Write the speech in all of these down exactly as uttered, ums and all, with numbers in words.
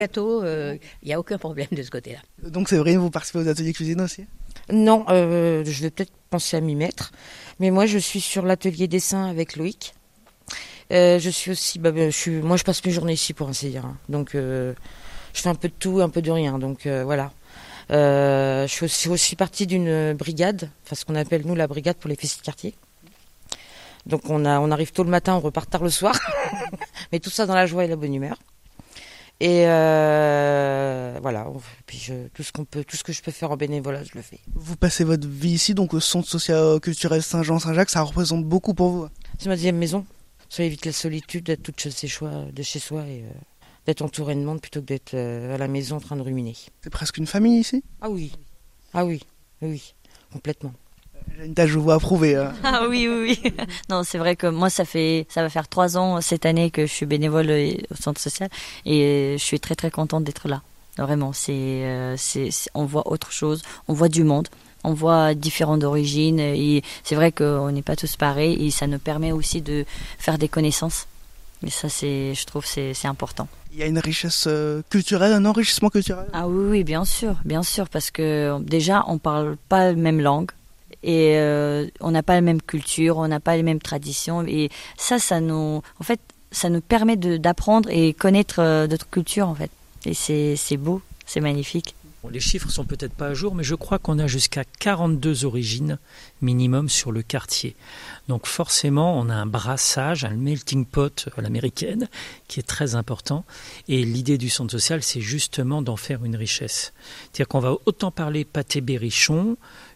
Gâteau, il euh, n'y a aucun problème de ce côté-là. Donc c'est vrai, vous participez aux ateliers cuisine aussi? Non, euh, je vais peut-être penser à m'y mettre. Mais moi, je suis sur l'atelier dessin avec Loïc. Euh, je suis aussi, bah, je suis, moi, je passe mes journées ici pour ainsi dire. Hein. Donc, euh, je fais un peu de tout, un peu de rien. Donc euh, voilà. Euh, je suis aussi, aussi partie d'une brigade, enfin ce qu'on appelle nous la brigade pour les fesses de quartier. Donc on a, on arrive tôt le matin, on repart tard le soir, mais tout ça dans la joie et la bonne humeur. Et euh, voilà, puis je, tout ce qu'on peut, tout ce que je peux faire en bénévolat, je le fais. Vous passez votre vie ici, donc au centre socio-culturel Saint-Jean-Saint-Jacques, ça représente beaucoup pour vous? C'est ma deuxième maison. Ça évite la solitude d'être toute chez soi, de chez soi et euh, d'être entouré de monde plutôt que d'être euh, à la maison en train de ruminer. C'est presque une famille ici? Ah oui, ah oui, oui, complètement. J'ai une tâche, je vous approuver. Hein. Ah oui, oui, oui. Non, c'est vrai que moi, ça fait, ça va faire trois ans cette année que je suis bénévole au centre social et je suis très très contente d'être là. Vraiment, c'est, euh, c'est, c'est, on voit autre chose, on voit du monde, on voit différentes origines et c'est vrai qu'on n'est pas tous pareils et ça nous permet aussi de faire des connaissances. Et ça, c'est, je trouve, c'est, c'est important. Il y a une richesse euh, culturelle, un enrichissement culturel? Ah oui, oui, bien sûr, bien sûr, parce que déjà, on parle pas la même langue. Et euh, on n'a pas la même culture, on n'a pas les mêmes traditions. Et ça, ça nous, en fait, ça nous permet de, d'apprendre et connaître euh, d'autres cultures, en fait. Et c'est, c'est beau, c'est magnifique. Bon, les chiffres sont peut-être pas à jour, mais je crois qu'on a jusqu'à quarante-deux origines minimum sur le quartier. Donc forcément, on a un brassage, un melting pot à l'américaine, qui est très important. Et l'idée du centre social, c'est justement d'en faire une richesse. C'est-à-dire qu'on va autant parler pâté berrichon,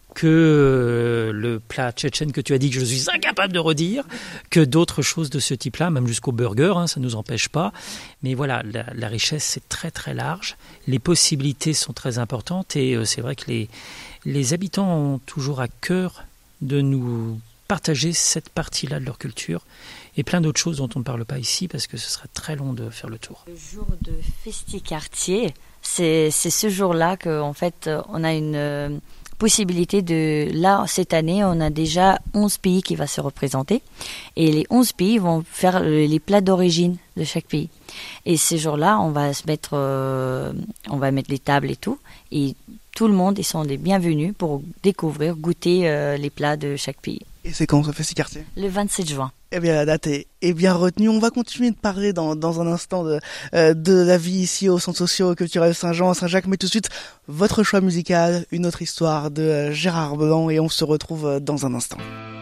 que le plat tchétchène que tu as dit que je suis incapable de redire, que d'autres choses de ce type-là, même jusqu'au burger, hein, ça ne nous empêche pas. Mais voilà, la, la richesse, c'est très très large. Les possibilités sont très importantes et euh, c'est vrai que les, les habitants ont toujours à cœur de nous partager cette partie-là de leur culture et plein d'autres choses dont on ne parle pas ici parce que ce serait très long de faire le tour. Le jour de Festi-Quartier, c'est, c'est ce jour-là qu'en fait, on a une... Euh, possibilité de, là, cette année, on a déjà onze pays qui vont se représenter et les onze pays vont faire les plats d'origine de chaque pays. Et ces jours-là, on va se mettre, euh, on va mettre les tables et tout et tout le monde, ils sont les bienvenus pour découvrir, goûter euh, les plats de chaque pays. Et c'est quand on se fait ces quartiers? Le vingt-sept juin. Eh bien, la date est, est bien retenue. On va continuer de parler dans, dans un instant de, euh, de la vie ici au centre socio-culturel Saint-Jean, Saint-Jacques. Mais tout de suite, votre choix musical, une autre histoire de euh, Gérard Blanc et on se retrouve dans un instant.